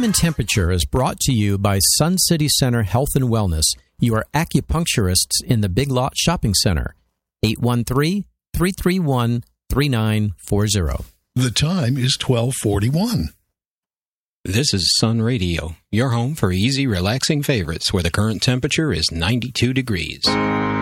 Time and Temperature is brought to you by Sun City Center Health and Wellness, your acupuncturists in the Big Lot Shopping Center. 813-331-3940. The time is 12:41. This is Sun Radio, your home for easy, relaxing favorites where the current temperature is 92 degrees.